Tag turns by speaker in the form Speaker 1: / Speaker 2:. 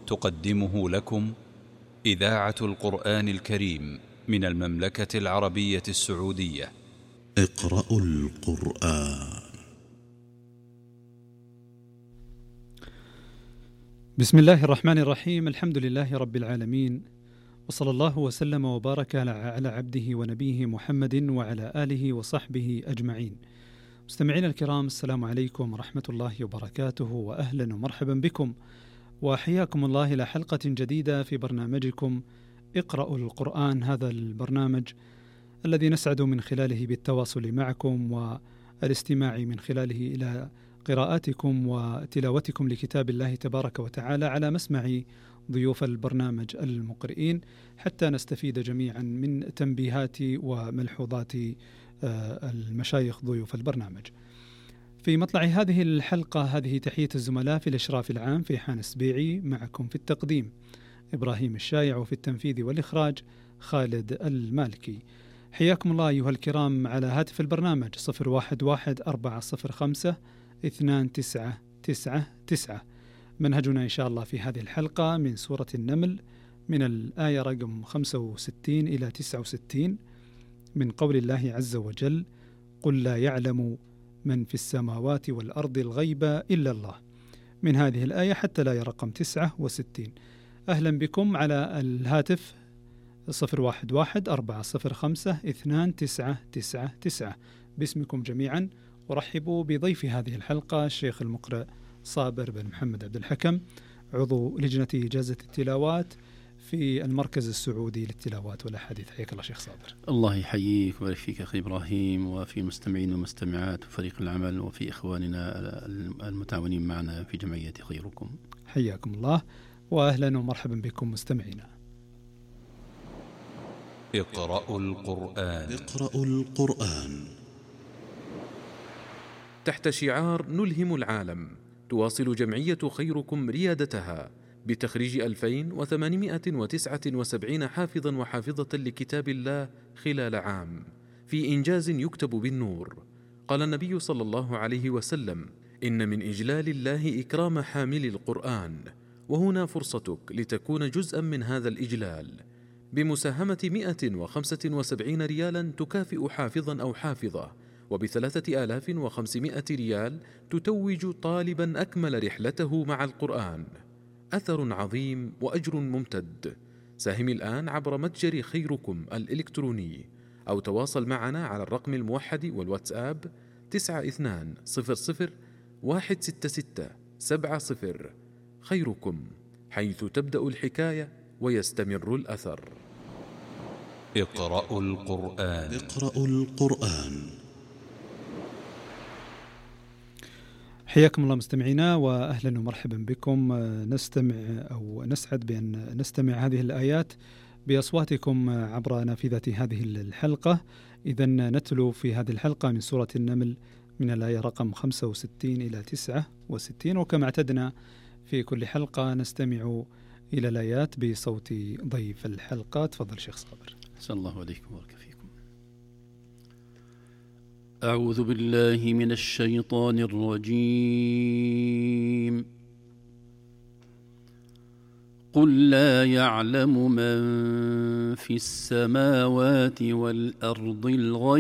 Speaker 1: تقدمه لكم إذاعة القرآن الكريم من المملكة العربية السعودية.
Speaker 2: اقرأوا القرآن.
Speaker 3: بسم الله الرحمن الرحيم. الحمد لله رب العالمين، وصلى الله وسلم وبارك على عبده ونبيه محمد وعلى آله وصحبه أجمعين. مستمعين الكرام، السلام عليكم ورحمة الله وبركاته، وأهلا ومرحبا بكم وحياكم الله إلى حلقة جديدة في برنامجكم اقرأوا القرآن. هذا البرنامج الذي نسعد من خلاله بالتواصل معكم والاستماع من خلاله إلى قراءاتكم وتلاوتكم لكتاب الله تبارك وتعالى على مسمع ضيوف البرنامج المقرئين، حتى نستفيد جميعا من تنبيهات وملحوظات المشايخ ضيوف البرنامج. في مطلع هذه الحلقة هذه تحية الزملاء في الإشراف العام في حان السبيعي، معكم في التقديم إبراهيم الشايع، وفي التنفيذ والإخراج خالد المالكي. حياكم الله أيها الكرام على هاتف البرنامج 011-405-2999. منهجنا إن شاء الله في هذه الحلقة من سورة النمل من الآية رقم 65 إلى 69 من قول الله عز وجل: قل لا يعلم من في السماوات والأرض الغيب إلا الله، من هذه الآية حتى الآية رقم 69. أهلا بكم على الهاتف 011-405-2999 باسمكم جميعا. ورحبوا بضيف هذه الحلقة الشيخ المقرئ صابر بن محمد عبد الحكم، عضو لجنة إجازة التلاوات في المركز السعودي للتلاوات والأحاديث. حياك الله شيخ صابر.
Speaker 4: الله يحييك ويبارك فيك أخي إبراهيم، وفي المستمعين والمستمعات وفريق العمل وفي إخواننا المتعاونين معنا في جمعية خيركم.
Speaker 3: حياكم الله وأهلا ومرحبا بكم مستمعينا.
Speaker 1: اقرأوا القرآن.
Speaker 2: اقرأوا القرآن.
Speaker 5: تحت شعار نلهم العالم، تواصل جمعية خيركم ريادتها بتخريج 2879 حافظا وحافظة لكتاب الله خلال عام، في إنجاز يكتب بالنور. قال النبي صلى الله عليه وسلم: إن من إجلال الله إكرام حامل القرآن، وهنا فرصتك لتكون جزءا من هذا الإجلال بمساهمة 175 ريالا تكافئ حافظا أو حافظة، وب3500 ريال تتوج طالبا أكمل رحلته مع القرآن. أثر عظيم وأجر ممتد. ساهم الآن عبر متجر خيركم الإلكتروني، أو تواصل معنا على الرقم الموحد والواتساب 9200-16670. خيركم، حيث تبدأ الحكاية ويستمر الأثر.
Speaker 1: اقرأوا القرآن.
Speaker 2: اقرأوا القرآن.
Speaker 3: حياكم الله مستمعينا وأهلا ومرحبا بكم. نستمع أو نسعد بأن نستمع هذه الآيات بأصواتكم عبر نافذة هذه الحلقة. إذن نتلو في هذه الحلقة من سورة النمل من الآية رقم 65 إلى 69، وكما اعتدنا في كل حلقة نستمع إلى الآيات بصوت ضيف الحلقة. تفضل شيخ صابر.
Speaker 4: أسأل الله عليكم وبارك فيكم. أعوذ بالله من الشيطان الرجيم. قل لا يعلم من في السماوات والأرض الغيب